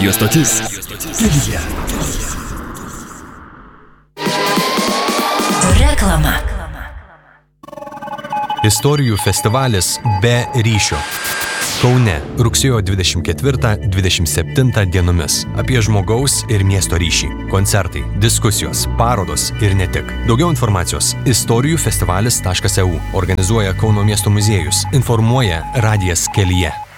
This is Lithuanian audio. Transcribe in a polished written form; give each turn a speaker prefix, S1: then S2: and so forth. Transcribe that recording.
S1: Radio stotis. Kelyje.
S2: Reklama.
S3: Istorijų festivalis Be ryšio. Kaune, rugsėjo 24-27 dienomis. Apie žmogaus ir miesto ryšį. Koncertai, diskusijos, parodos ir ne tik. Daugiau informacijos istorijufestivalis.eu. Organizuoja Kauno miesto muziejus. Informuoja Radijas Kelyje.